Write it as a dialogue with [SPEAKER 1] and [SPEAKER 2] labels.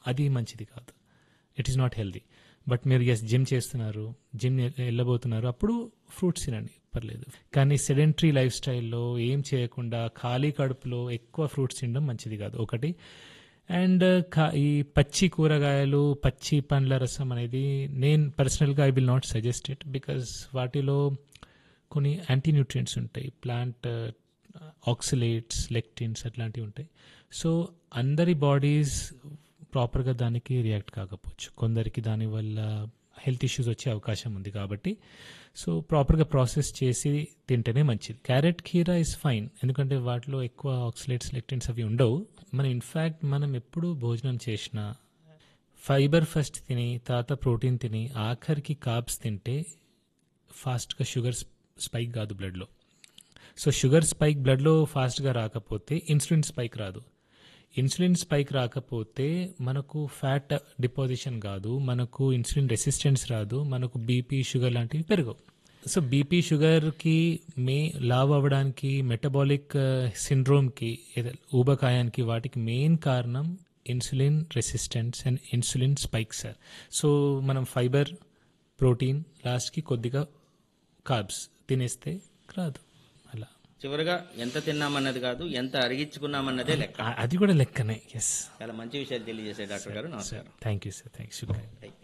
[SPEAKER 1] అది మంచిది కాదు. It is not healthy. But మీరు జిమ్ చేస్తున్నారు, జిమ్ వెళ్ళబోతున్నారు, అప్పుడు ఫ్రూట్స్ తినండి, పర్లేదు. కానీ సెడెంటరీ లైఫ్ స్టైల్లో ఏం చేయకుండా ఖాళీ కడుపులో ఎక్కువ ఫ్రూట్స్ తినడం మంచిది కాదు ఒకటి. అండ్ ఈ పచ్చి కూరగాయలు, పచ్చి పండ్ల రసం అనేది నేను పర్సనల్గా I will not suggest it, because వాటిలో కొన్ని యాంటీ న్యూట్రియంట్స్ ఉంటాయి, ప్లాంట్ ఆక్సిలేట్స్, లెక్టిన్స్ అట్లాంటివి ఉంటాయి. సో అందరి బాడీస్ ప్రాపర్గా దానికి రియాక్ట్ కాకపోవచ్చు, కొందరికి దానివల్ల హెల్త్ ఇష్యూస్ వచ్చే అవకాశం ఉంది. కాబట్టి సో ప్రాపర్గా ప్రాసెస్ చేసి తింటేనే మంచిది. క్యారెట్, కీరా ఇస్ ఫైన్, ఎందుకంటే వాటిలో ఎక్కువ ఆక్సిలేట్స్, లెక్టిన్స్ అవి ఉండవు. మనం ఎప్పుడు భోజనం చేసినా ఫైబర్ ఫస్ట్ తిని, తర్వాత ప్రోటీన్ తిని, ఆఖరికి కార్బ్స్ తింటే ఫాస్ట్గా షుగర్ స్పైక్ కాదు బ్లడ్లో. సో షుగర్ స్పైక్ బ్లడ్లో ఫాస్ట్గా రాకపోతే ఇన్సులిన్ స్పైక్ రాదు. ఇన్సులిన్ స్పైక్ రాకపోతే మనకు ఫ్యాట్ డిపాజిషన్ కాదు, మనకు ఇన్సులిన్ రెసిస్టెన్స్ రాదు, మనకు బీపీ, షుగర్ లాంటివి పెరగవు. సో బీపీ, షుగర్కి లావ్ అవ్వడానికి, మెటబాలిక్ సిండ్రోమ్కి, ఊబకాయానికి, వాటికి మెయిన్ కారణం insulin resistance and insulin spike sir. So మనం ఫైబర్, ప్రోటీన్, లాస్ట్కి కొద్దిగా కార్బ్స్ తినేస్తే రాదు. అలా
[SPEAKER 2] చివరిగా ఎంత తిన్నామన్నది కాదు, ఎంత అరిగించుకున్నామన్నదే లెక్క.
[SPEAKER 1] అది కూడా లెక్కనే. ఎస్,
[SPEAKER 2] చాలా మంచి విషయాలు తెలియజేసే డాక్టర్ గారు. నమస్కారం.
[SPEAKER 1] Thank you sir. థ్యాంక్స్.